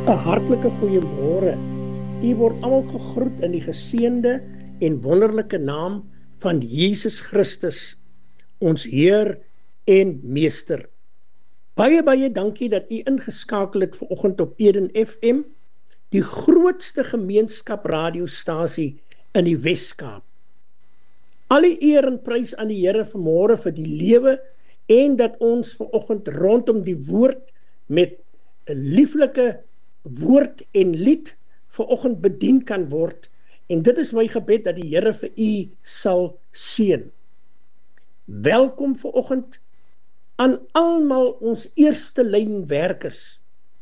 'n hartlike goeiemôre. U word almal gegroet in die geseënde en wonderlike naam van Jesus Christus, ons Heer en Meester. Baie dankie dat u ingeskakel het vanoggend op Eden FM, die grootste gemeenskap radiostasie in die Wes-Kaap. Alle eer en prys aan die Here vanmôre vir die lewe en dat ons vanoggend rondom die woord met 'n lieflike woord en lied vanoggend bedien kan word. En dit is my gebed dat die Here vir u sal seën. Welkom vanoggend aan almal ons eerste lyn werkers.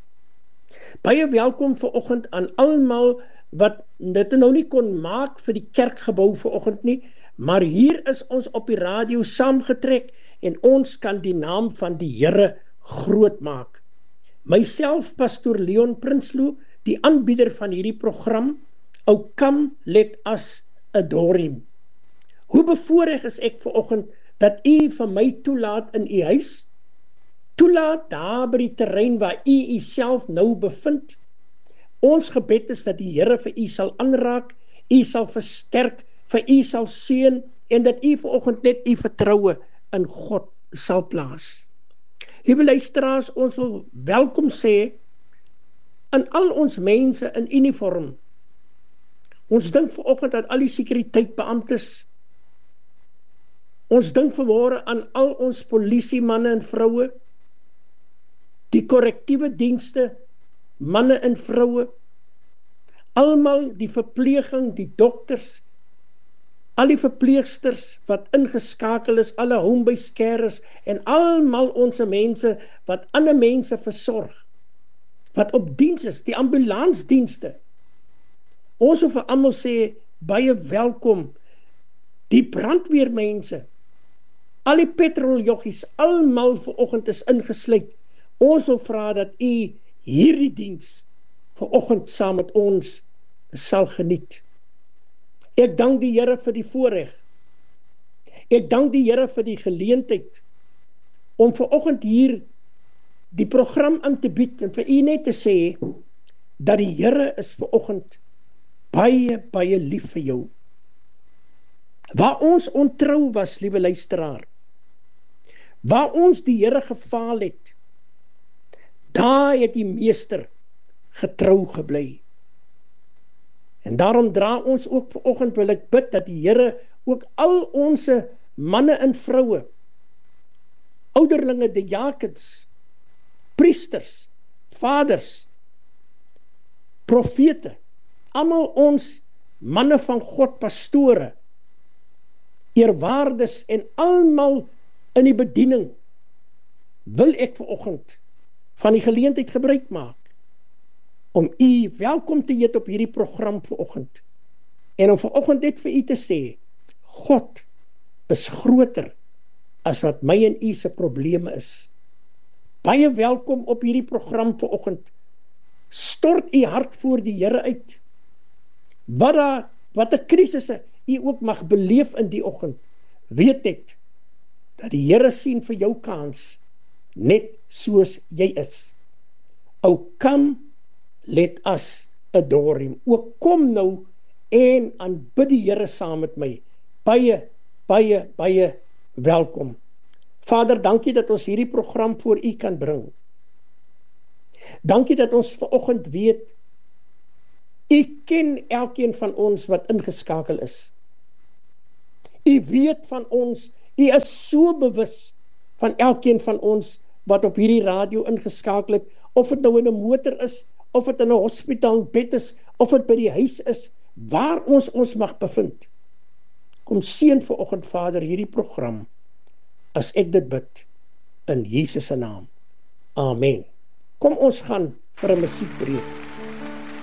Baie welkom vanoggend aan almal wat dit nou nie kon maak vir die kerkgebou vanoggend nie, maar hier is ons op die radio saamgetrek en ons kan die naam van die Here groot maak. Myself, Pastoor Leon Prinsloo, die aanbieder van hierdie program, O Come Let Us Adore Him. Hoe bevoorreg is ek vanoggend dat u vir my toelaat in u huis, toelaat daar by die terrein waar u self nou bevind. Ons gebed is dat die Here vir u sal aanraak, u sal versterk, vir u sal seën en dat u vanoggend net u vertroue in God sal plaas. Liewe luisteraars, ons wil welkom sê aan al ons mense in uniform. Ons dink vanoggend aan al die sekuriteitbeamptes. Ons dink vanmôre aan al ons polisiemanne en vroue, die korrektiewe dienste, manne en vroue, almal die verpleging, die dokters, al die verpleegsters wat ingeskakel is, alle homebase carers en almal ons mense wat ander mense versorg, wat op diens is, die ambulansdienste. Ons wil vir almal sê, baie welkom, die brandweermense, al die petroljoggies, almal vanoggend is ingesluit. Ons wil vra dat u hierdie diens vanoggend saam met ons sal geniet. Ek dank die Here vir die voorreg. Ek dank die Here vir die geleentheid om vanoggend hier die program aan te bied en vir u net te sê dat die Here is vanoggend baie lief vir jou. Waar ons ontrou was, liewe luisteraar, waar ons die Here gefaal het, daar het die Meester getrou gebly. En daarom dra ons ook vanoggend, wil ek bid dat die Here ook al ons manne en vroue, ouderlinge, diakens, priesters, vaders, profete, almal ons manne van God, pastore, eerwaardes en almal in die bediening, wil ek vanoggend van die geleentheid gebruik maak om u welkom te heet op hierdie program vanoggend en om vanoggend net vir u te sê, God is groter as wat my en u se probleme is. Baie welkom op hierdie program vanoggend. Stort u hart voor die Here uit. Wat 'n krisisse u ook mag beleef in die oggend, weet net dat die Here sien vir jou kans net soos jy is. O come let us adore him. O kom nou en aanbid die Here saam met my. Baie welkom. Vader, dankie dat ons hierdie program voor u kan bring. Dankie dat ons vanoggend weet, u ken elkeen van ons wat ingeskakel is. U weet van ons, u is so bewus van elkeen van ons wat op hierdie radio ingeskakel het, of het nou in 'n motor is, of het in 'n hospitaalbed is, of het by die huis is, waar ons mag bevind. Kom seën vanoggend, Vader, hierdie program, as ek dit bid, in Jesus se naam. Amen. Kom ons gaan vir 'n musiekbreek.